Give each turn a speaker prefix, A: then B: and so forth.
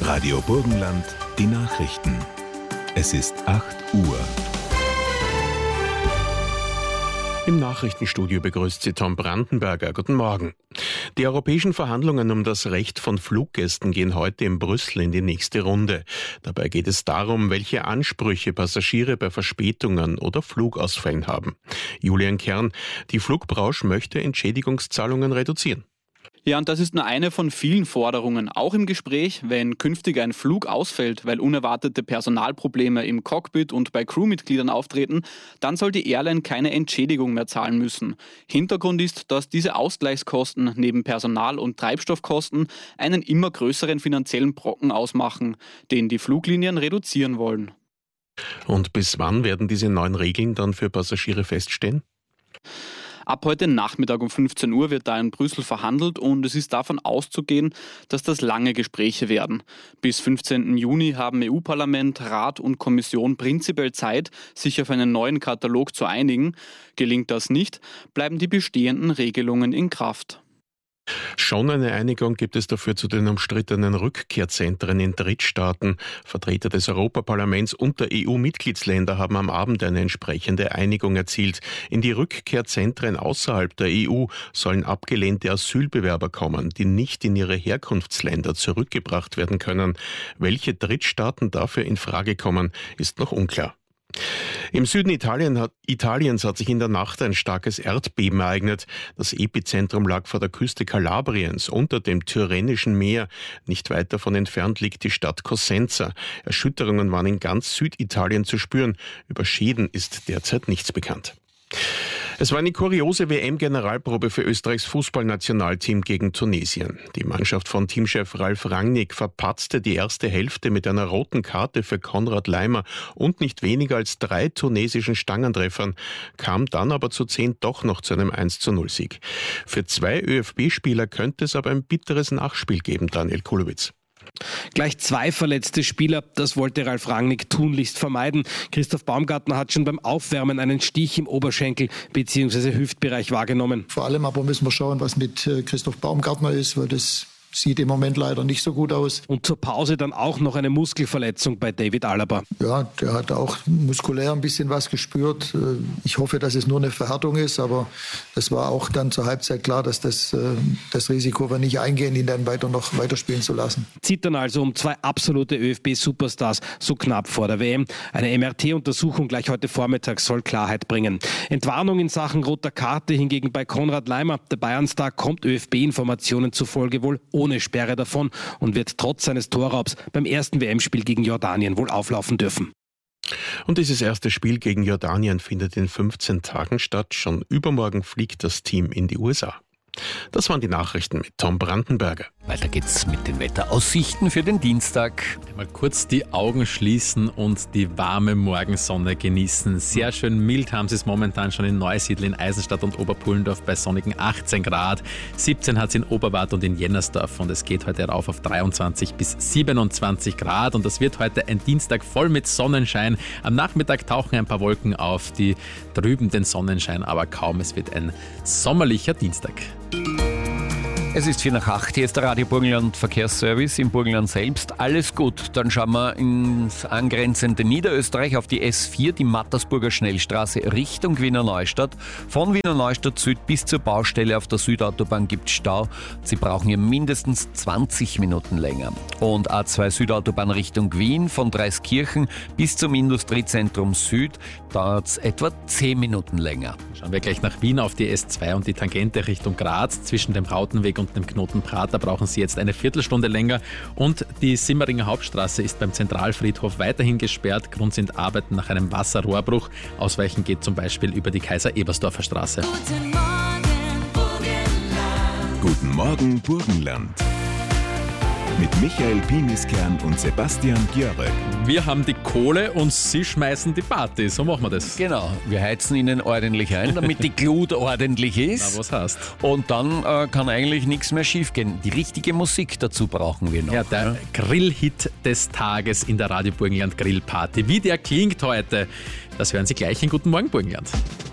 A: Radio Burgenland, die Nachrichten. Es ist 8 Uhr.
B: Im Nachrichtenstudio begrüßt Sie Tom Brandenberger. Guten Morgen. Die europäischen Verhandlungen um das Recht von Fluggästen gehen heute in Brüssel in die nächste Runde. Dabei geht es darum, welche Ansprüche Passagiere bei Verspätungen oder Flugausfällen haben. Julian Kern, die Flugbranche möchte Entschädigungszahlungen reduzieren.
C: Ja, und das ist nur eine von vielen Forderungen. Auch im Gespräch, wenn künftig ein Flug ausfällt, weil unerwartete Personalprobleme im Cockpit und bei Crewmitgliedern auftreten, dann soll die Airline keine Entschädigung mehr zahlen müssen. Hintergrund ist, dass diese Ausgleichskosten neben Personal- und Treibstoffkosten einen immer größeren finanziellen Brocken ausmachen, den die Fluglinien reduzieren wollen.
B: Und bis wann werden diese neuen Regeln dann für Passagiere feststehen?
C: Ab heute Nachmittag um 15 Uhr wird da in Brüssel verhandelt und es ist davon auszugehen, dass das lange Gespräche werden. Bis 15. Juni haben EU-Parlament, Rat und Kommission prinzipiell Zeit, sich auf einen neuen Katalog zu einigen. Gelingt das nicht, bleiben die bestehenden Regelungen in Kraft.
B: Schon eine Einigung gibt es dafür zu den umstrittenen Rückkehrzentren in Drittstaaten. Vertreter des Europaparlaments und der EU-Mitgliedsländer haben am Abend eine entsprechende Einigung erzielt. In die Rückkehrzentren außerhalb der EU sollen abgelehnte Asylbewerber kommen, die nicht in ihre Herkunftsländer zurückgebracht werden können. Welche Drittstaaten dafür in Frage kommen, ist noch unklar. Im Süden Italiens hat sich in der Nacht ein starkes Erdbeben ereignet. Das Epizentrum lag vor der Küste Kalabriens unter dem Tyrrhenischen Meer. Nicht weit davon entfernt liegt die Stadt Cosenza. Erschütterungen waren in ganz Süditalien zu spüren. Über Schäden ist derzeit nichts bekannt. Es war eine kuriose WM-Generalprobe für Österreichs Fußballnationalteam gegen Tunesien. Die Mannschaft von Teamchef Ralf Rangnick verpatzte die erste Hälfte mit einer roten Karte für Konrad Laimer und nicht weniger als 3 tunesischen Stangentreffern, kam dann aber zu 10 doch noch zu einem 1:0-Sieg. Für 2 ÖFB-Spieler könnte es aber ein bitteres Nachspiel geben, Daniel Kulowitz.
D: Gleich 2 verletzte Spieler, das wollte Ralf Rangnick tunlichst vermeiden. Christoph Baumgartner hat schon beim Aufwärmen einen Stich im Oberschenkel bzw. Hüftbereich wahrgenommen.
E: Vor allem aber müssen wir schauen, was mit Christoph Baumgartner ist, weil das sieht im Moment leider nicht so gut aus.
D: Und zur Pause dann auch noch eine Muskelverletzung bei David Alaba.
E: Ja, der hat auch muskulär ein bisschen was gespürt. Ich hoffe, dass es nur eine Verhärtung ist, aber es war auch dann zur Halbzeit klar, dass das Risiko war nicht eingehen, ihn dann noch weiterspielen zu lassen.
D: Zittern also um 2 absolute ÖFB-Superstars so knapp vor der WM. Eine MRT-Untersuchung gleich heute Vormittag soll Klarheit bringen. Entwarnung in Sachen roter Karte hingegen bei Konrad Laimer. Der Bayern-Star kommt ÖFB-Informationen zufolge wohl ohne Sperre davon und wird trotz seines Torraubs beim ersten WM-Spiel gegen Jordanien wohl auflaufen dürfen.
B: Und dieses erste Spiel gegen Jordanien findet in 15 Tagen statt. Schon übermorgen fliegt das Team in die USA. Das waren die Nachrichten mit Tom Brandenberger.
F: Weiter geht's mit den Wetteraussichten für den Dienstag.
G: Mal kurz die Augen schließen und die warme Morgensonne genießen. Sehr schön mild haben sie es momentan schon in Neusiedl, in Eisenstadt und Oberpullendorf bei sonnigen 18 Grad. 17 hat es in Oberwart und in Jennersdorf und es geht heute rauf auf 23 bis 27 Grad. Und das wird heute ein Dienstag voll mit Sonnenschein. Am Nachmittag tauchen ein paar Wolken auf, die trüben den Sonnenschein aber kaum. Es wird ein sommerlicher Dienstag.
F: Es ist 7:04, hier ist der Radio Burgenland Verkehrsservice im Burgenland selbst. Alles gut, dann schauen wir ins angrenzende Niederösterreich auf die S4, die Mattersburger Schnellstraße Richtung Wiener Neustadt. Von Wiener Neustadt Süd bis zur Baustelle auf der Südautobahn gibt es Stau. Sie brauchen hier mindestens 20 Minuten länger. Und A2 Südautobahn Richtung Wien von Dreiskirchen bis zum Industriezentrum Süd dauert es etwa 10 Minuten länger.
G: Schauen wir gleich nach Wien auf die S2 und die Tangente Richtung Graz. Zwischen dem Rautenweg und dem Knoten Prater brauchen Sie jetzt eine Viertelstunde länger. Und die Simmeringer Hauptstraße ist beim Zentralfriedhof weiterhin gesperrt. Grund sind Arbeiten nach einem Wasserrohrbruch. Ausweichen geht zum Beispiel über die Kaiser-Ebersdorfer Straße.
A: Guten Morgen, Burgenland. Guten Morgen, Burgenland. Mit Michael Piniskern und Sebastian Gjörek.
G: Wir haben die Kohle und Sie schmeißen die Party. So machen wir das.
F: Genau, wir heizen Ihnen ordentlich ein, damit die Glut ordentlich ist.
G: Na, was heißt?
F: Und dann kann eigentlich nichts mehr schief gehen. Die richtige Musik dazu brauchen wir noch.
G: Ja, der Grillhit des Tages in der Radio Burgenland Grillparty. Wie der klingt heute, das hören Sie gleich in Guten Morgen Burgenland.